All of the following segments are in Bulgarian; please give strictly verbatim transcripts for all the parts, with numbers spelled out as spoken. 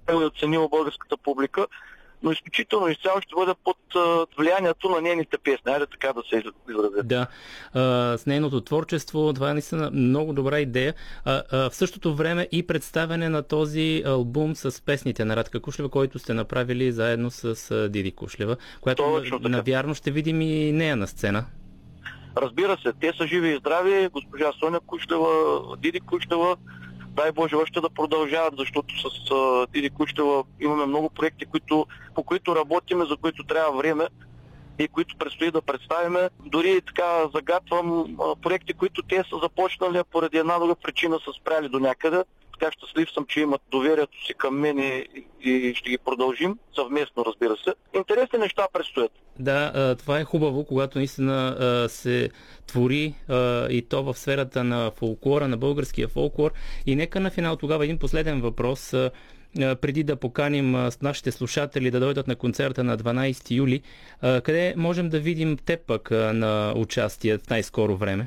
е оценила българската публика, но изключително изцяло ще бъде под а, влиянието на нейните песни. Айде така да се изразя. Да, а, с нейното творчество, това е наистина много добра идея. А, а, в същото време и представяне на този албум с песните на Радка Кушлева, който сте направили заедно с а, Диди Кушлева, която навярно ще видим и нея на сцена. Разбира се, те са живи и здрави, госпожа Соня Кушлева, Диди Кушлева, дай Боже още да продължават, защото с а, Диди Кушлева имаме много проекти, които, по които работиме, за които трябва време и които предстои да представиме. Дори така загатвам а, проекти, които те са започнали, а поради една друга причина са спряли до някъде. Така щастлив съм, че имат доверието си към мен и, и ще ги продължим съвместно, разбира се. Интересни неща предстоят. Да, това е хубаво, когато наистина се твори и то в сферата на фолклора, на българския фолклор. И нека на финал тогава един последен въпрос, преди да поканим нашите слушатели да дойдат на концерта на дванадесети юли. Къде можем да видим те пък на участие в най-скоро време?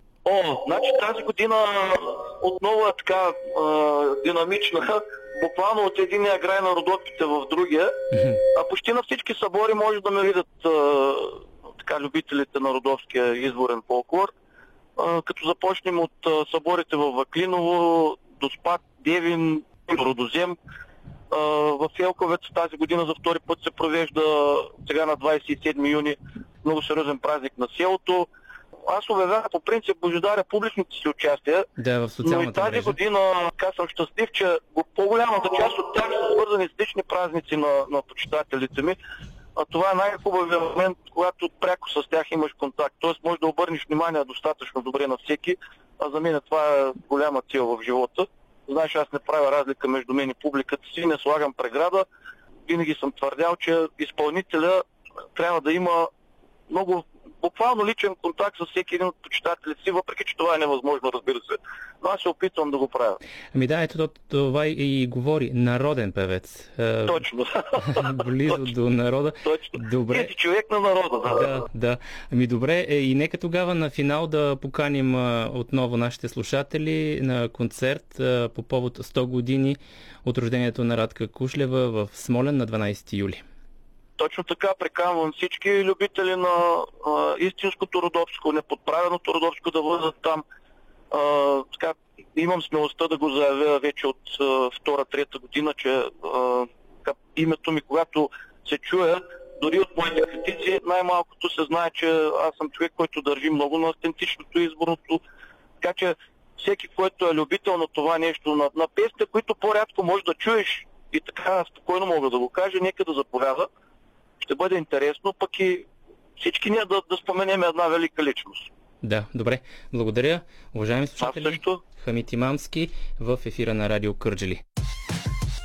О, значи тази година отново е така а, динамична. Буквално от единия край на Родопите в другия. А почти на всички събори може да ме видят а, така любителите на родовския изворен фолклор. А, като започнем от а, съборите в Ваклиново, Доспат, Девин, Родозем. А, в Елковец тази година за втори път се провежда сега на двадесет и седми юни много сериозен празник на селото. Аз обявявам по принцип Божидаря публичните си участия, да, в социалната но и тази мрежа. година така съм щастлив, че по-голямата част от тях са свързани с лични празници на, на почитателите ми. А това е най-хубавият момент, когато пряко с тях имаш контакт. Тоест можеш да обърнеш внимание достатъчно добре на всеки, а за мен това е голяма цел в живота. Знаеш, аз не правя разлика между мен и публиката си, не слагам преграда. Винаги съм твърдял, че изпълнителя трябва да има много буквално личен контакт с всеки един от почитателите си, въпреки че това е невъзможно, разбира се. Но аз се опитвам да го правя. Ами да, ето това и говори народен певец. Точно. Близо Точно. до народа. Точно. Добре. Ти си човек на народа, да. Да, да. Ами добре, и нека тогава на финал да поканим отново нашите слушатели на концерт по повод сто години от рождението на Радка Кушлева в Смолян на дванадесети юли. Точно така, приканвам всички любители на а, истинското родопско, неподправеното родопско да бъдат там. А, така, имам смелостта да го заявя вече от а, втора-трета година, че а, така, името ми, когато се чуе, дори от моите критици, най-малкото се знае, че аз съм човек, който държи много на автентичното изборното. Така че всеки, който е любител на това нещо, на, на песните, които по-рядко можеш да чуеш и така спокойно мога да го кажа, нека да заповяда. Ще бъде интересно, пък и всички ние да, да споменем една велика личност. Да, добре. Благодаря. Уважаеми слушатели, също... Хамид Имамски в ефира на Радио Кърджали.